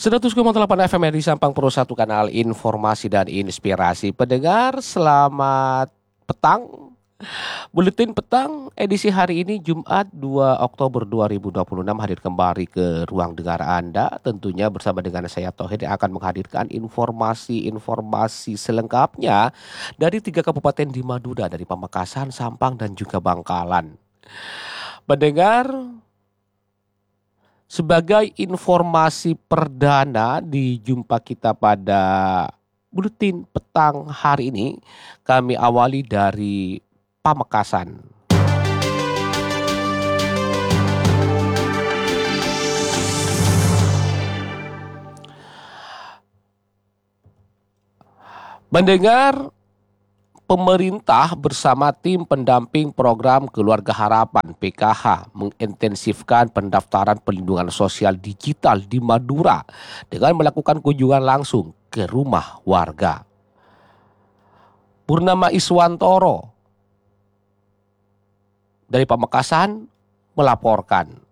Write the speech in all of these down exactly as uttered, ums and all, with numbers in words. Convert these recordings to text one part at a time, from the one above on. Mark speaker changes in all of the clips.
Speaker 1: seratus koma delapan F M di Sampang Pro satu kanal informasi dan inspirasi. Pendengar, selamat petang. Buletin petang edisi hari ini Jumat dua Oktober dua ribu dua puluh enam hadir kembali ke ruang dengar Anda. Tentunya bersama dengan saya Tauhid yang akan menghadirkan informasi-informasi selengkapnya dari tiga kabupaten di Madura, dari Pamekasan, Sampang, dan juga Bangkalan. Pendengar, sebagai informasi perdana di jumpa kita pada buletin petang hari ini, kami awali dari Pamekasan. Mendengar, pemerintah bersama tim pendamping program Keluarga Harapan P K H mengintensifkan pendaftaran perlindungan sosial digital di Madura dengan melakukan kunjungan langsung ke rumah warga. Purnama Iswantoro dari Pamekasan melaporkan.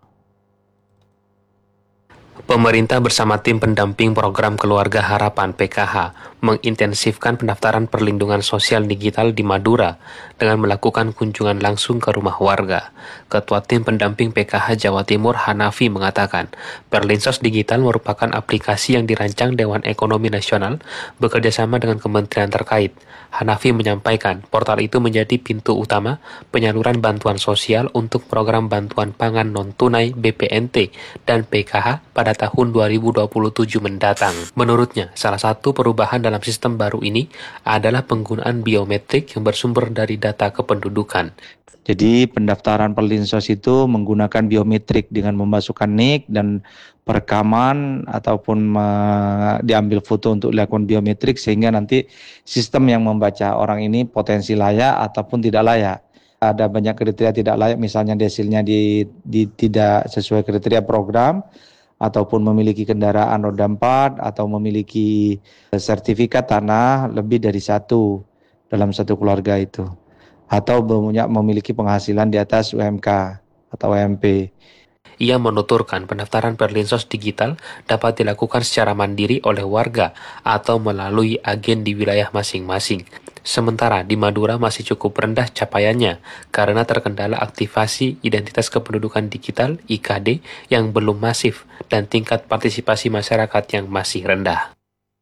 Speaker 2: Pemerintah bersama tim pendamping program Keluarga Harapan P K H mengintensifkan pendaftaran perlindungan sosial digital di Madura dengan melakukan kunjungan langsung ke rumah warga. Ketua tim pendamping P K H Jawa Timur Hanafi mengatakan, Perlinsos Digital merupakan aplikasi yang dirancang Dewan Ekonomi Nasional bekerjasama dengan kementerian terkait. Hanafi menyampaikan, portal itu menjadi pintu utama penyaluran bantuan sosial untuk program bantuan pangan non-tunai B P N T dan P K H pada tahun dua ribu dua puluh tujuh mendatang. Menurutnya, salah satu perubahan dalam sistem baru ini adalah penggunaan biometrik yang bersumber dari data kependudukan.
Speaker 3: Jadi pendaftaran Perlinsos itu menggunakan biometrik dengan memasukkan nik dan perekaman ataupun me- diambil foto untuk dilakukan biometrik sehingga nanti sistem yang membaca orang ini potensi layak ataupun tidak layak. Ada banyak kriteria tidak layak, misalnya desilnya di, di tidak sesuai kriteria program, ataupun memiliki kendaraan roda empat, atau memiliki sertifikat tanah lebih dari satu dalam satu keluarga itu, atau memiliki penghasilan di atas U M K atau U M P.
Speaker 2: Ia menuturkan pendaftaran Perlinsos Digital dapat dilakukan secara mandiri oleh warga atau melalui agen di wilayah masing-masing. Sementara di Madura masih cukup rendah capaiannya karena terkendala aktivasi identitas kependudukan digital I K D yang belum masif dan tingkat partisipasi masyarakat yang masih rendah.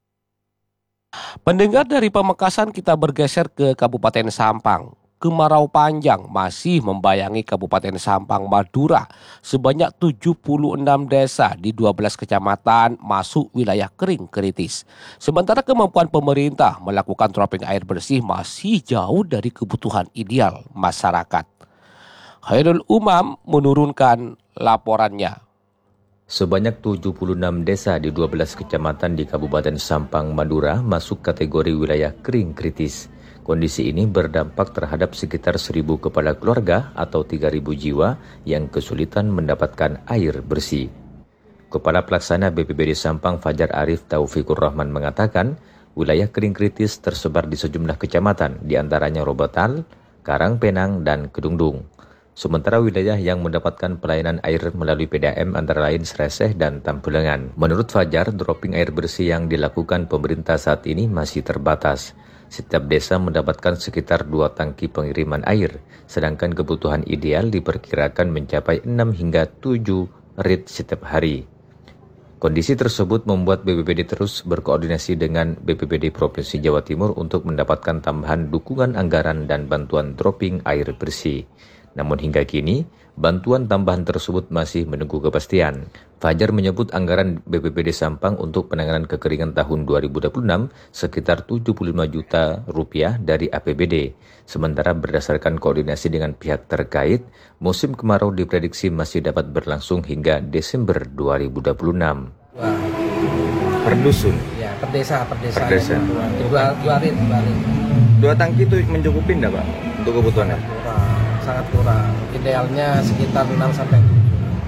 Speaker 1: Pendengar, dari Pamekasan kita bergeser ke Kabupaten Sampang. Kemarau panjang masih membayangi Kabupaten Sampang, Madura. Sebanyak tujuh puluh enam desa di dua belas kecamatan masuk wilayah kering kritis. Sementara kemampuan pemerintah melakukan dropping air bersih masih jauh dari kebutuhan ideal masyarakat. Khairul Umam menurunkan laporannya.
Speaker 4: Sebanyak tujuh puluh enam desa di dua belas kecamatan di Kabupaten Sampang, Madura masuk kategori wilayah kering kritis. Kondisi ini berdampak terhadap sekitar seribu kepala keluarga atau tiga ribu jiwa yang kesulitan mendapatkan air bersih. Kepala Pelaksana B P B D Sampang Fajar Arif Taufikur Rahman mengatakan, wilayah kering kritis tersebar di sejumlah kecamatan, di antaranya Robotal, Karangpenang, dan Kedungdung. Sementara wilayah yang mendapatkan pelayanan air melalui P D A M antara lain Sreseh dan Tampulengan. Menurut Fajar, dropping air bersih yang dilakukan pemerintah saat ini masih terbatas. Setiap desa mendapatkan sekitar dua tangki pengiriman air, sedangkan kebutuhan ideal diperkirakan mencapai enam hingga tujuh rit setiap hari. Kondisi tersebut membuat B P B D terus berkoordinasi dengan B P B D Provinsi Jawa Timur untuk mendapatkan tambahan dukungan anggaran dan bantuan dropping air bersih. Namun hingga kini, bantuan tambahan tersebut masih menunggu kepastian. Fajar menyebut anggaran B P B D Sampang untuk penanganan kekeringan tahun dua ribu dua puluh enam sekitar tujuh puluh lima juta rupiah dari A P B D. Sementara berdasarkan koordinasi dengan pihak terkait, musim kemarau diprediksi masih dapat berlangsung hingga Desember dua ribu dua puluh enam.
Speaker 5: Wah.
Speaker 6: Per dusun?
Speaker 5: Ya, per desa, per desa.
Speaker 6: Per desa.
Speaker 5: Dua, dua rit, dua rit.
Speaker 6: Dua tangki itu mencukupi enggak, Pak? Untuk kebutuhannya?
Speaker 5: Kurang, sangat kurang. Idealnya sekitar enam sampai tujuh.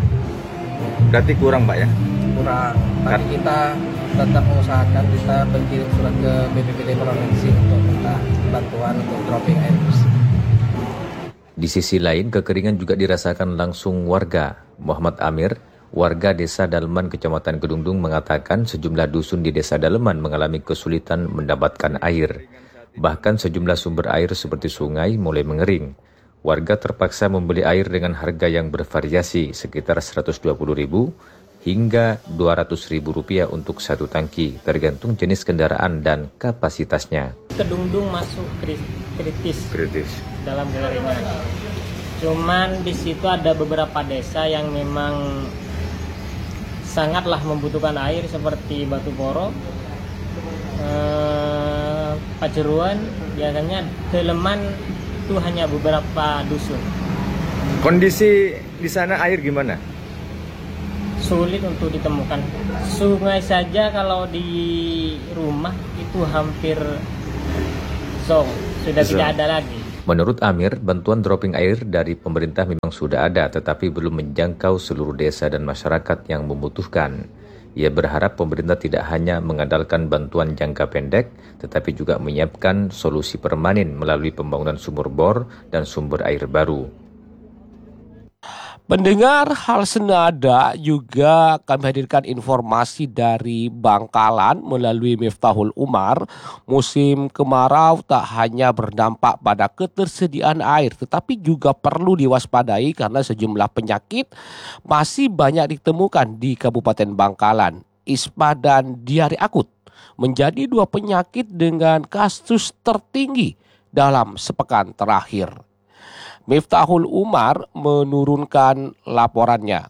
Speaker 6: Berarti kurang, Pak ya?
Speaker 5: Kurang. Tapi kita tetap mengusahakan, kita berkirim surat ke B P B D Provinsi untuk minta bantuan untuk dropping air bersih.
Speaker 4: Di sisi lain, kekeringan juga dirasakan langsung warga. Muhammad Amir, Warga Desa Daleman, Kecamatan Kedungdung mengatakan sejumlah dusun di Desa Daleman mengalami kesulitan mendapatkan air. Bahkan sejumlah sumber air seperti sungai mulai mengering. Warga terpaksa membeli air dengan harga yang bervariasi sekitar seratus dua puluh ribu hingga dua ratus ribu rupiah untuk satu tangki, tergantung jenis kendaraan dan kapasitasnya.
Speaker 7: Kedungdung masuk kritis,
Speaker 6: Kritis.
Speaker 7: dalam kekeringan. Cuman di situ ada beberapa desa yang memang sangatlah membutuhkan air seperti Batu Poro, eh, Pajeruan, biasanya Daleman itu hanya beberapa dusun.
Speaker 6: Kondisi di sana air gimana?
Speaker 7: Sulit untuk ditemukan. Sungai saja kalau di rumah itu hampir zong, sudah
Speaker 6: Zong.
Speaker 7: tidak ada lagi.
Speaker 4: Menurut Amir, bantuan dropping air dari pemerintah memang sudah ada, tetapi belum menjangkau seluruh desa dan masyarakat yang membutuhkan. Ia berharap pemerintah tidak hanya mengandalkan bantuan jangka pendek, tetapi juga menyiapkan solusi permanen melalui pembangunan sumur bor dan sumber air baru.
Speaker 1: Pendengar, hal senada juga kami hadirkan informasi dari Bangkalan melalui Miftahul Umar. Musim kemarau tak hanya berdampak pada ketersediaan air, tetapi juga perlu diwaspadai karena sejumlah penyakit masih banyak ditemukan di Kabupaten Bangkalan. Ispa dan diare akut menjadi dua penyakit dengan kasus tertinggi dalam sepekan terakhir. Miftahul Umar menurunkan laporannya.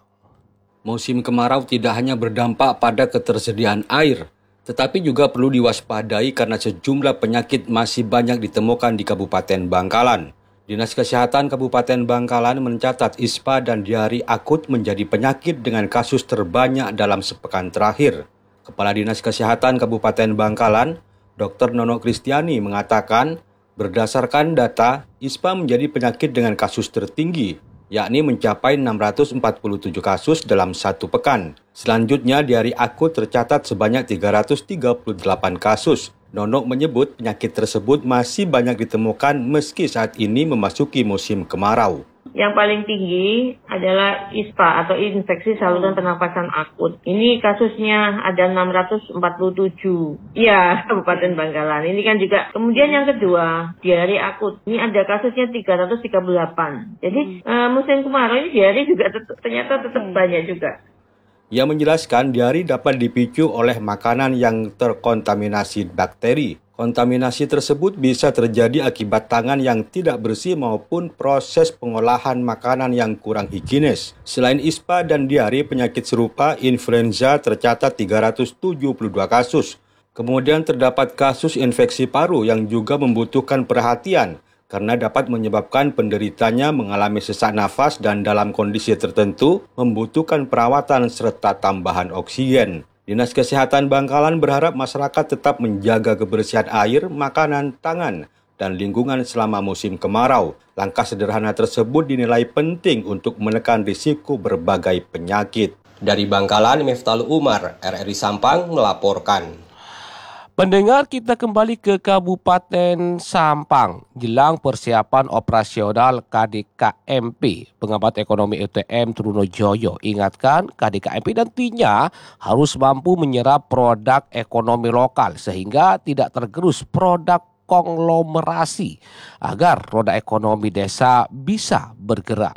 Speaker 8: Musim kemarau tidak hanya berdampak pada ketersediaan air, tetapi juga perlu diwaspadai karena sejumlah penyakit masih banyak ditemukan di Kabupaten Bangkalan. Dinas Kesehatan Kabupaten Bangkalan mencatat ispa dan diare akut menjadi penyakit dengan kasus terbanyak dalam sepekan terakhir. Kepala Dinas Kesehatan Kabupaten Bangkalan, Doktor Nono Kristiani mengatakan, berdasarkan data, ispa menjadi penyakit dengan kasus tertinggi, yakni mencapai enam ratus empat puluh tujuh kasus dalam satu pekan. Selanjutnya, diare akut tercatat sebanyak tiga ratus tiga puluh delapan kasus. Nono menyebut penyakit tersebut masih banyak ditemukan meski saat ini memasuki musim kemarau.
Speaker 9: Yang paling tinggi adalah ispa atau infeksi saluran pernafasan akut. Ini kasusnya ada enam ratus empat puluh tujuh. Ya, Kabupaten Bangkalan. Ini kan juga. Kemudian yang kedua, diare akut. Ini ada kasusnya tiga ratus tiga puluh delapan. Jadi uh, musim kemarau ini diare juga tetap, ternyata tetap banyak juga.
Speaker 8: Ia menjelaskan diare dapat dipicu oleh makanan yang terkontaminasi bakteri. Kontaminasi tersebut bisa terjadi akibat tangan yang tidak bersih maupun proses pengolahan makanan yang kurang higienis. Selain ispa dan diare, penyakit serupa influenza tercatat tiga ratus tujuh puluh dua kasus. Kemudian terdapat kasus infeksi paru yang juga membutuhkan perhatian karena dapat menyebabkan penderitanya mengalami sesak nafas dan dalam kondisi tertentu membutuhkan perawatan serta tambahan oksigen. Dinas Kesehatan Bangkalan berharap masyarakat tetap menjaga kebersihan air, makanan, tangan, dan lingkungan selama musim kemarau. Langkah sederhana tersebut dinilai penting untuk menekan risiko berbagai penyakit. Dari Bangkalan, Miftahul Umar, R R I Sampang melaporkan.
Speaker 1: Pendengar, kita kembali ke Kabupaten Sampang. Jelang persiapan operasional K D K M P, pengamat ekonomi U T M Trunojoyo ingatkan K D K M P nantinya harus mampu menyerap produk ekonomi lokal sehingga tidak tergerus produk konglomerasi agar roda ekonomi desa bisa bergerak.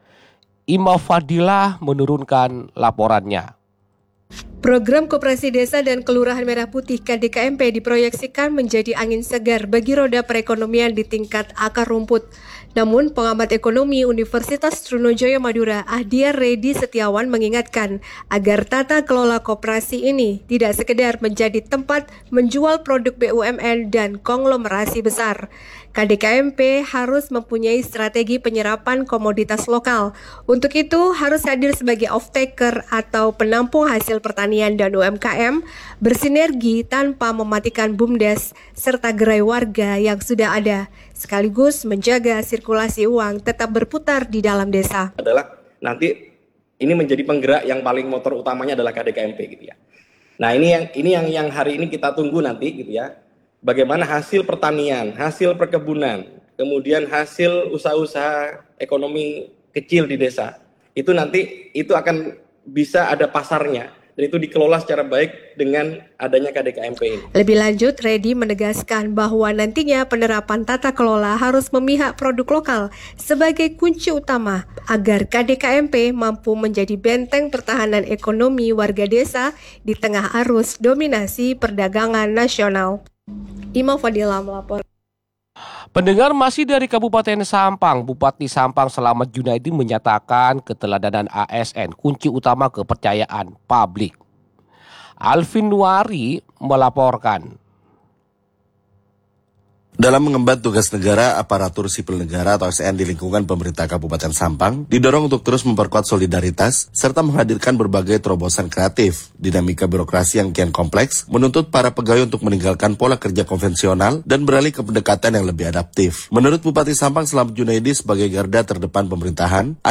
Speaker 1: Ima Fadilah menurunkan laporannya.
Speaker 10: Program Koperasi Desa dan Kelurahan Merah Putih K D K M P diproyeksikan menjadi angin segar bagi roda perekonomian di tingkat akar rumput. Namun, pengamat ekonomi Universitas Trunojoyo Madura, Ahdiar Redi Setiawan mengingatkan agar tata kelola koperasi ini tidak sekedar menjadi tempat menjual produk B U M N dan konglomerasi besar. K D K M P harus mempunyai strategi penyerapan komoditas lokal. Untuk itu, harus hadir sebagai off-taker atau penampung hasil pertanian dan U M K M, bersinergi tanpa mematikan BUMDes serta gerai warga yang sudah ada, sekaligus menjaga sirkulasi uang tetap berputar di dalam desa.
Speaker 11: Adalah nanti ini menjadi penggerak yang paling motor utamanya adalah K D K M P gitu ya. Nah, ini yang ini yang yang hari ini kita tunggu nanti gitu ya. Bagaimana hasil pertanian, hasil perkebunan, kemudian hasil usaha-usaha ekonomi kecil di desa. Itu nanti itu akan bisa ada pasarnya dan itu dikelola secara baik dengan adanya K D K M P ini.
Speaker 10: Lebih lanjut, Reddy menegaskan bahwa nantinya penerapan tata kelola harus memihak produk lokal sebagai kunci utama agar K D K M P mampu menjadi benteng pertahanan ekonomi warga desa di tengah arus dominasi perdagangan nasional. Ima Fadila melapor.
Speaker 1: Pendengar masih dari Kabupaten Sampang, Bupati Sampang Selamat Junaidi menyatakan keteladanan A S N kunci utama kepercayaan publik. Alvin Nuari melaporkan.
Speaker 12: Dalam mengemban tugas negara, aparatur sipil negara atau A S N di lingkungan pemerintah Kabupaten Sampang didorong untuk terus memperkuat solidaritas serta menghadirkan berbagai terobosan kreatif. Dinamika birokrasi yang kian kompleks menuntut para pegawai untuk meninggalkan pola kerja konvensional dan beralih ke pendekatan yang lebih adaptif. Menurut Bupati Sampang Selamat Junaidi sebagai garda terdepan pemerintahan,